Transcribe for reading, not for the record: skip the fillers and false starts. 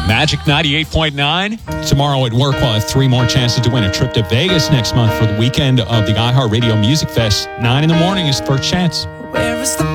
Magic 98.9. Tomorrow at work, we'll have 3 more chances to win a trip to Vegas next month for the weekend of the iHeartRadio Music Fest. 9 in the morning is first chance. Where is the